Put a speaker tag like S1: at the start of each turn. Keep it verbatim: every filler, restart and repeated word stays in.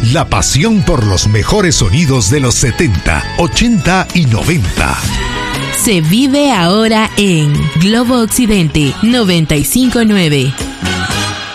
S1: La pasión por los mejores sonidos de los setenta, ochenta y noventa.
S2: Se vive ahora en Globo Occidente noventa y cinco punto nueve.